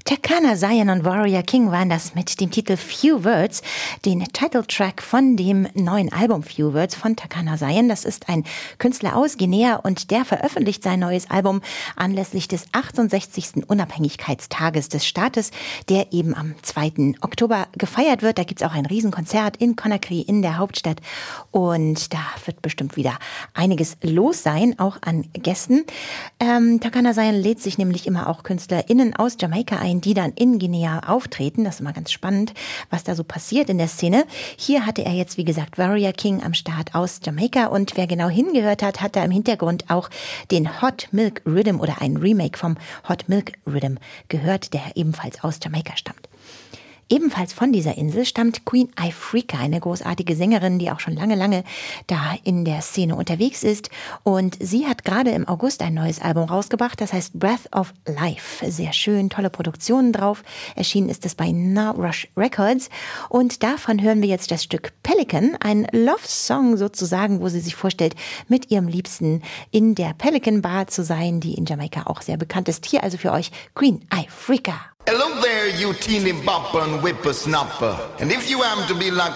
Takana Zion und Warrior King waren das mit dem Titel Few Words, den Titeltrack von dem neuen Album Few Words von Takana Zion. Das ist ein Künstler aus Guinea und der veröffentlicht sein neues Album anlässlich des 68. Unabhängigkeitstages des Staates, der eben am 2. Oktober gefeiert wird. Da gibt's auch ein Riesenkonzert in Conakry in der Hauptstadt und da wird bestimmt wieder einiges los sein, auch an Gästen. Takana Zion lädt sich nämlich immer auch KünstlerInnen aus Jamaika ein, die dann in Guinea auftreten. Das ist immer ganz spannend, was da so passiert in der Szene. Hier hatte er jetzt, wie gesagt, Warrior King am Start aus Jamaika und wer genau hingehört hat, hat da im Hintergrund auch den Hot Milk Rhythm oder ein Remake vom Hot Milk Rhythm gehört, der ebenfalls aus Jamaika stammt. Ebenfalls von dieser Insel stammt Queen Ifrica, eine großartige Sängerin, die auch schon lange da in der Szene unterwegs ist. Und sie hat gerade im August ein neues Album rausgebracht, das heißt Breath of Life. Sehr schön, tolle Produktionen drauf. Erschienen ist es bei Now Rush Records. Und davon hören wir jetzt das Stück Pelican, ein Love-Song sozusagen, wo sie sich vorstellt, mit ihrem Liebsten in der Pelican Bar zu sein, die in Jamaika auch sehr bekannt ist. Hier also für euch Queen Ifrica. Hello there, you teeny bopper and whippersnapper. And if you happen to be like